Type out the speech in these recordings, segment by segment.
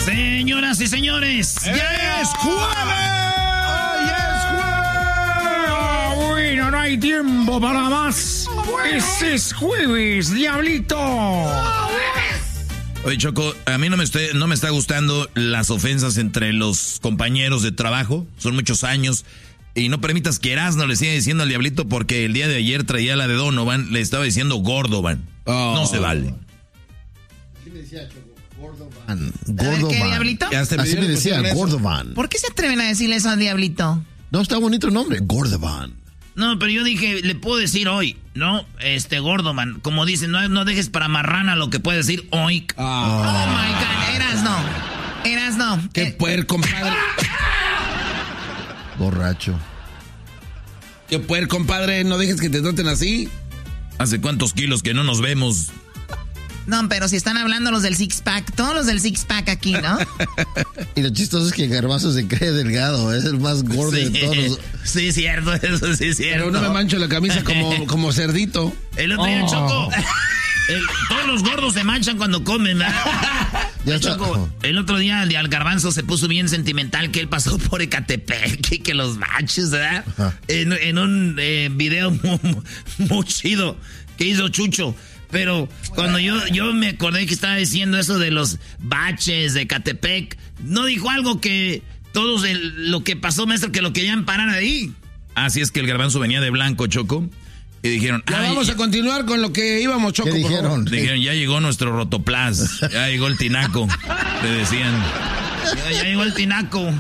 Señoras y señores, ¡ya es jueves! Bueno, no hay tiempo para más. Pues es jueves, diablito. Oye, Choco, a mí no me está gustando las ofensas entre los compañeros de trabajo. Son muchos años. Y no permitas que Erasmo le siga diciendo al diablito porque el día de ayer traía la de Donovan, le estaba diciendo Gordovan. No se vale. Así me decía, Choco, Gordovan. A ver, ¿qué, diablito? Así me decía, Gordovan. ¿Por qué se atreven a decirle eso al diablito? No, está bonito el nombre, Gordovan. No, pero yo dije, le puedo decir hoy, ¿no? Gordovan. Como dicen, no dejes para marrana lo que puede decir hoy. Oh my God, Erasno. Qué puerco, compadre. Borracho. Qué puerco, compadre. No dejes que te traten así. ¿Hace cuántos kilos que no nos vemos? No, pero si están hablando los del six-pack, todos los del six-pack aquí, ¿no? Y lo chistoso es que Garbanzo se cree delgado, es el más gordo de todos. Sí, cierto, eso sí es cierto. Pero no me mancho la camisa como cerdito. El otro día, Choco, todos los gordos se manchan cuando comen, ¿verdad? Ya está. Choco, el otro día al Garbanzo se puso bien sentimental que él pasó por Ecatepec y que los baches, ¿verdad? En un video muy chido que hizo Chucho. Pero cuando yo me acordé que estaba diciendo eso de los baches de Ecatepec, no dijo algo que todos lo que pasó, maestro, que lo querían parar ahí. Así es que el Garbanzo venía de blanco, Choco. Y dijeron, ya vamos a continuar con lo que íbamos, Choco. ¿Qué dijeron? Dijeron, ya llegó nuestro Rotoplas, ya llegó el tinaco. Le decían, ya llegó el tinaco.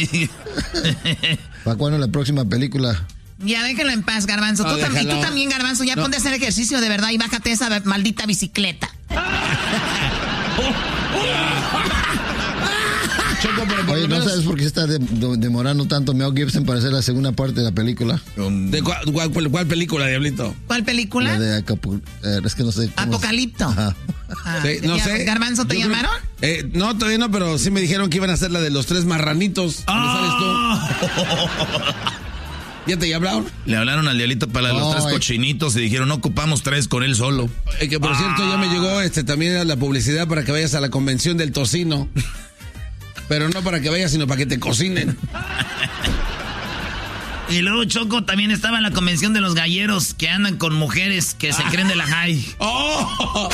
¿Para cuándo la próxima película? Ya déjenlo en paz, Garbanzo. No, Y tú también, Garbanzo, ya ponte a hacer ejercicio de verdad y bájate esa maldita bicicleta. Choco, pero por Oye, lo ¿no menos... sabes por qué se está demorando tanto Mel Gibson para hacer la segunda parte de la película? ¿De cuál película, diablito? ¿Cuál película? La de es que no sé. Apocalipto. Ajá. Sí, no sé. ¿Garbanzo te llamaron? No, todavía no, pero sí me dijeron que iban a hacer la de los 3 marranitos. ¿Dónde sales tú? ¿Ya te hablaron? Le hablaron al diablito para los 3 cochinitos y dijeron, no ocupamos 3 con él solo. Que por cierto, ya me llegó también la publicidad para que vayas a la convención del tocino. Pero no para que vayas, sino para que te cocinen. Y luego Choco también estaba en la convención de los galleros que andan con mujeres que se creen de la high. ¡Oh!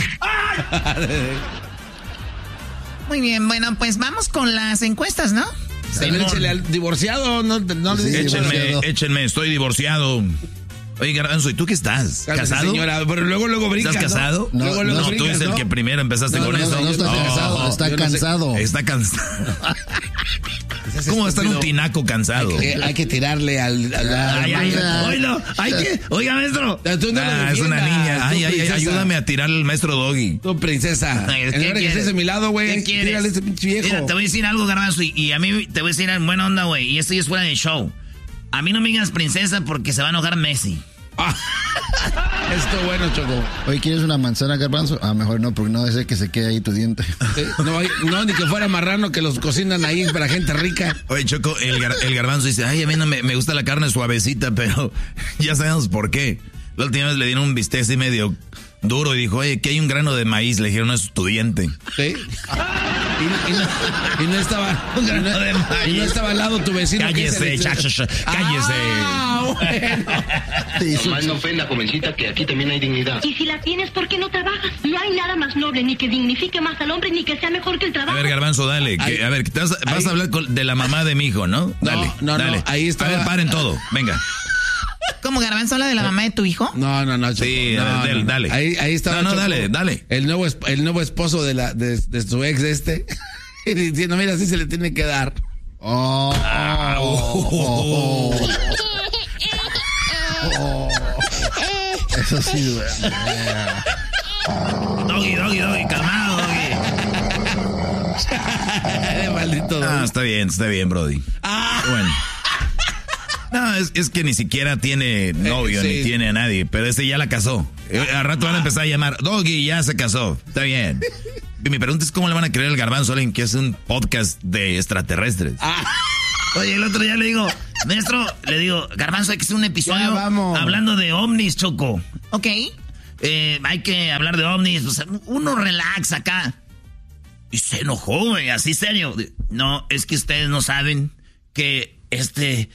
Muy bien, bueno, pues vamos con las encuestas, ¿no? Échale al divorciado, no le digas. Échenme, estoy divorciado. Oye, Garbanzo, ¿y tú qué estás? Cálmese, ¿Casado? señora, pero luego brincas. ¿Estás casado? No, No, tú brincas, eres el que primero empezaste con eso. No está cansado, está cansado. Está cansado. ¿Cómo está un tinaco cansado? Hay que tirarle al Oiga, maestro. Tú no lo Es una defiendas, niña. tú, Ay, princesa. ayúdame a tirar al maestro Doggy. Tú, princesa. ¿Qué En lugar de que estés a mi lado, güey. ¿Qué quieres? Tírale a este pinche viejo. Mira, te voy a decir algo, Garbanzo, y a mí te voy a decir en buena onda, güey. Y esto ya es fuera de show. A mí no me digas princesa porque se va a enojar Messi. Esto bueno, Choco. Oye, ¿quieres una manzana, Garbanzo? Mejor no, porque no desea que se quede ahí tu diente. Sí, no, ni que fuera marrano que los cocinan ahí para gente rica. Oye, Choco, el Garbanzo dice, ay, a mí no me gusta la carne suavecita, pero ya sabemos por qué. La última vez le dieron un bistec así medio duro y dijo, oye, que hay un grano de maíz. Le dijeron, no es tu diente. Sí. Y no estaba un grano de maíz. Y no estaba al lado tu vecino. Cállese, cállese. Bueno. Nomás no ofenda, jovencita, que aquí también hay dignidad. Y si la tienes, ¿por qué no trabajas? No hay nada más noble, ni que dignifique más al hombre, ni que sea mejor que el A trabajo. ver, Garbanzo, dale. A ver, vas a hablar de la mamá de mi hijo, ¿no? Dale, dale. No, ahí está. A ver, paren todo, venga. ¿Cómo, Garbanzo, habla de la mamá de tu hijo? No, Choco. Sí, no. dale. Ahí estaba. No, Choco, dale. El nuevo esposo de su ex y diciendo, mira, así se le tiene que dar. Eso sí duele. Doggy, calmado, Doggy. Maldito Doggy. Está bien, Brody. Bueno. No, es que ni siquiera tiene novio, sí. ni tiene a nadie, pero ya la casó. Al rato van a empezar a llamar, Doggy, ya se casó. Está bien. Y mi pregunta es cómo le van a creer al Garbanzo a alguien que hace un podcast de extraterrestres. Oye, el otro día le digo, maestro, Garbanzo, hay que hacer un episodio hablando de ovnis, Choco. Ok. Hay que hablar de ovnis, o sea, uno relax acá. Y se enojó, güey, así serio. No, es que ustedes no saben que este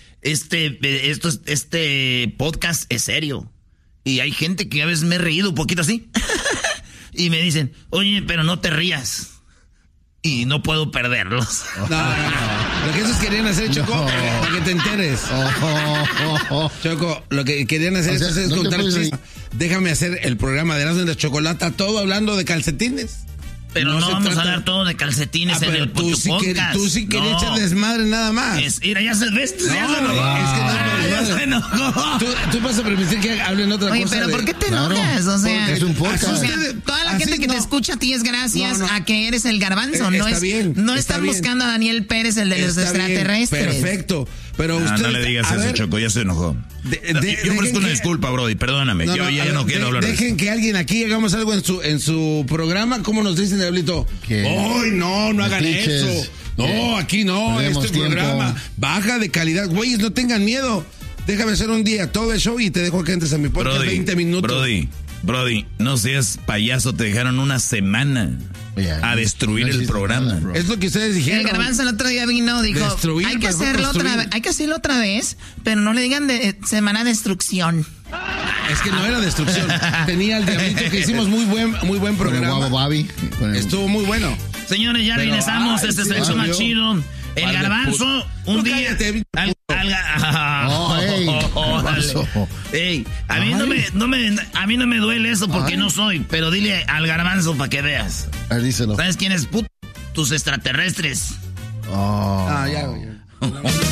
podcast es serio. Y hay gente que a veces me he reído un poquito así. Y me dicen, oye, pero no te rías. Y no puedo perderlos. No. Lo que esos querían hacer, Choco, para que te enteres. Choco, lo que querían hacer es contar chistes. Déjame hacer el programa de Erasmo y la Chocolata, todo hablando de calcetines. Pero no vamos a hablar todo de calcetines en el podcast. Tú sí querías echar desmadre nada más. Mira, ya se ves. Ya se enojó. Tú vas a permitir que hablen otra cosa. Oye, pero ¿por qué te enojas? O sea, es un podcast. Toda la gente que te escucha a ti es gracias a que eres el garbanzo. No están buscando a Daniel Pérez, el de los extraterrestres. Perfecto. Pero usted, no le digas eso, Choco, ya se enojó. Yo ofrezco una disculpa, Brody, perdóname. Yo ya no quiero hablar de eso. Dejen que alguien aquí hagamos algo en su programa. ¿Cómo nos dicen, Diablito? ¡Ay, no hagan eso! No, aquí no, este programa baja de calidad. Güeyes, no tengan miedo. Déjame hacer un día todo el show y te dejo que entres a mi podcast 20 minutos. Brody, no seas payaso, te dejaron una semana a destruir el programa. Es lo que ustedes dijeron. El garbanzo el otro día vino, dijo, hay que hacerlo otra vez, pero no le digan de semana de destrucción. Es que no era destrucción. Tenía el Diablito que hicimos muy buen programa. Estuvo muy bueno. Señores, ya regresamos. Este es el show más chido. El garbanzo, un día. A mí no me duele eso porque no soy, pero dile al garbanzo para que veas. Díselo. ¿Sabes quién es tus extraterrestres? Ya.